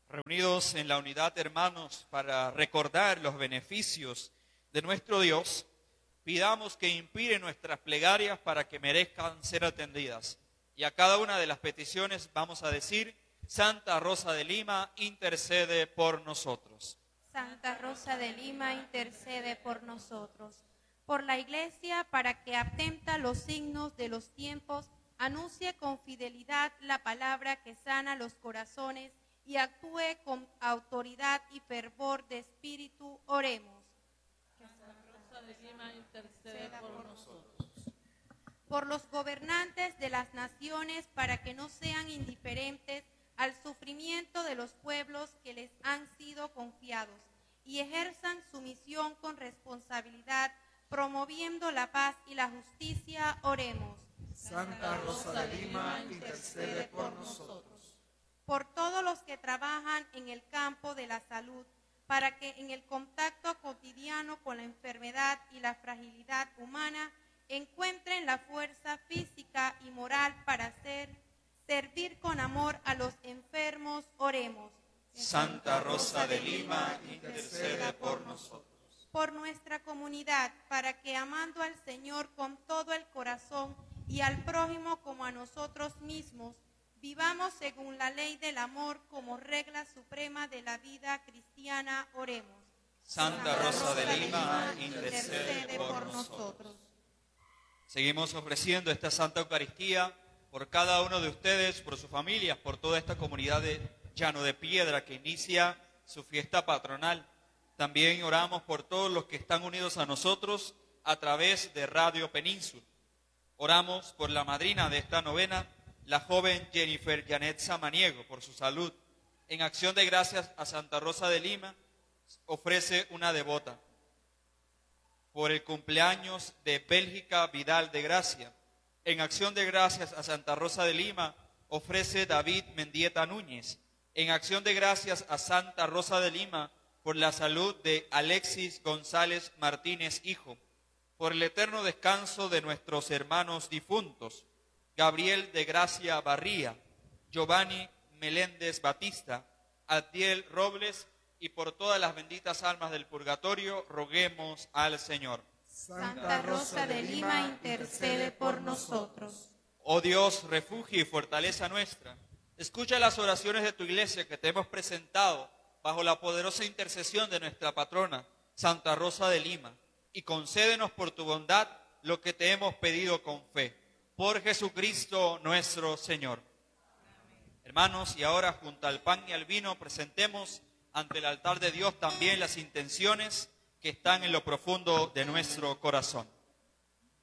Reunidos en la unidad, hermanos, para recordar los beneficios de nuestro Dios, pidamos que inspire nuestras plegarias para que merezcan ser atendidas. Y a cada una de las peticiones vamos a decir: Santa Rosa de Lima, intercede por nosotros. Santa Rosa de Lima, intercede por nosotros. Por la Iglesia, para que atenta los signos de los tiempos, anuncie con fidelidad la palabra que sana los corazones y actúe con autoridad y fervor de espíritu, oremos. Santa Rosa de Lima, intercede por nosotros. Por los gobernantes de las naciones, para que no sean indiferentes al sufrimiento de los pueblos que les han sido confiados y ejerzan su misión con responsabilidad, promoviendo la paz y la justicia, oremos. Santa Rosa de Lima, intercede por nosotros. Por todos los que trabajan en el campo de la salud, para que en el contacto cotidiano con la enfermedad y la fragilidad humana encuentren la fuerza física y moral para servir con amor a los enfermos, oremos. Santa Rosa de Lima, intercede por nosotros. Por nuestra comunidad, para que amando al Señor con todo el corazón y al prójimo como a nosotros mismos, vivamos según la ley del amor como regla suprema de la vida cristiana, oremos. Santa Rosa de Lima, intercede por nosotros. Seguimos ofreciendo esta Santa Eucaristía por cada uno de ustedes, por sus familias, por toda esta comunidad de Llano de Piedra que inicia su fiesta patronal. También oramos por todos los que están unidos a nosotros a través de Radio Península. Oramos por la madrina de esta novena, la joven Jennifer Janet Samaniego, por su salud. En acción de gracias a Santa Rosa de Lima, ofrece una devota. Por el cumpleaños de Bélgica Vidal de Gracia. En acción de gracias a Santa Rosa de Lima, ofrece David Mendieta Núñez. En acción de gracias a Santa Rosa de Lima, por la salud de Alexis González Martínez, hijo. Por el eterno descanso de nuestros hermanos difuntos, Gabriel de Gracia Barría, Giovanni Meléndez Batista, Adiel Robles, y por todas las benditas almas del purgatorio, roguemos al Señor. Santa Rosa de Lima, intercede por nosotros. Oh Dios, refugio y fortaleza nuestra, escucha las oraciones de tu iglesia que te hemos presentado bajo la poderosa intercesión de nuestra patrona, Santa Rosa de Lima, y concédenos por tu bondad lo que te hemos pedido con fe. Por Jesucristo nuestro Señor. Amén. Hermanos, y ahora junto al pan y al vino presentemos ante el altar de Dios también las intenciones que están en lo profundo de nuestro corazón.